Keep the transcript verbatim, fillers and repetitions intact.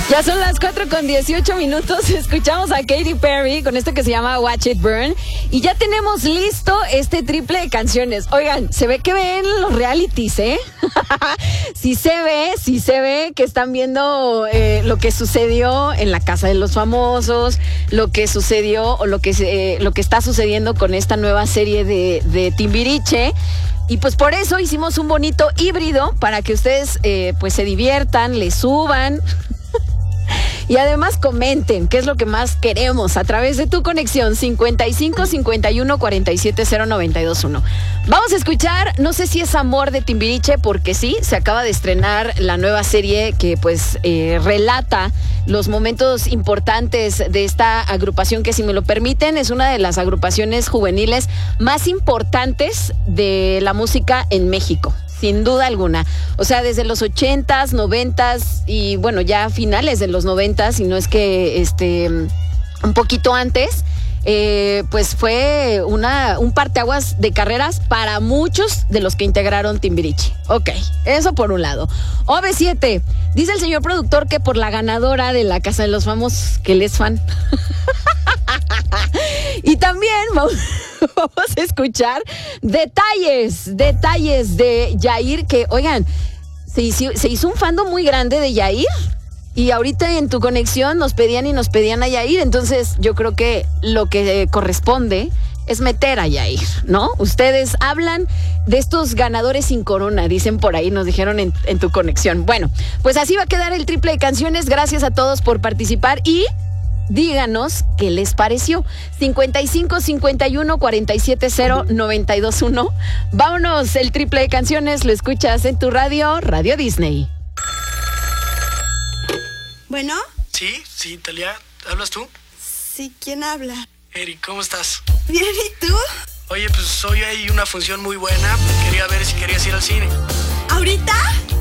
Ya son las cuatro con dieciocho minutos. Escuchamos a Katy Perry con esto que se llama Watch It Burn. Y ya tenemos listo este triple de canciones. Oigan, se ve que ven los realities, ¿eh? Sí se ve, sí se ve que están viendo eh, lo que sucedió en la Casa de los Famosos, lo que sucedió o lo que, eh, lo que está sucediendo con esta nueva serie de, de Timbiriche. Y pues por eso hicimos un bonito híbrido para que ustedes eh, pues se diviertan, le suban y además comenten qué es lo que más queremos a través de tu conexión cincuenta y cinco, cincuenta y uno, cuarenta y siete, cero noventa y dos uno. Vamos a escuchar, no sé si es Amor de Timbiriche, porque sí, se acaba de estrenar la nueva serie que pues eh, relata los momentos importantes de esta agrupación que, si me lo permiten, es una de las agrupaciones juveniles más importantes de la música en México. Sin duda alguna. O sea, desde los ochentas, noventas y bueno, ya finales de los noventas, y no es que este un poquito antes, eh, pues fue una un parteaguas de carreras para muchos de los que integraron Timbiriche. Ok, eso por un lado. O V siete, dice el señor productor que por la ganadora de la Casa de los Famosos, que él es fan. Y también vamos, vamos a escuchar detalles, detalles de Yair, que, oigan, se hizo, se hizo un fandom muy grande de Yair, y ahorita en tu conexión nos pedían y nos pedían a Yair, entonces yo creo que lo que corresponde es meter a Yair, ¿no? Ustedes hablan de estos ganadores sin corona, dicen por ahí, nos dijeron en, en tu conexión. Bueno, pues así va a quedar el triple de canciones. Gracias a todos por participar y díganos qué les pareció. cincuenta y cinco, cincuenta y uno, cuarenta y siete, cero noventa y dos uno. Vámonos, el triple de canciones lo escuchas en tu radio, Radio Disney. Bueno. Sí, sí, Talia, ¿hablas tú? Sí, ¿quién habla? Eric, ¿cómo estás? Bien, ¿y tú? Oye, pues hoy hay una función muy buena. Quería ver si querías ir al cine. ¿Ahorita?